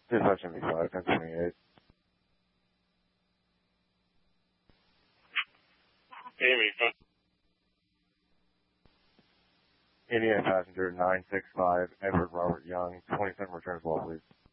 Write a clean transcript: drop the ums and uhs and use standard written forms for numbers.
Dispatch MV5, 1028. Indiana passenger 965, Edward Robert Young, 27 returns well, please.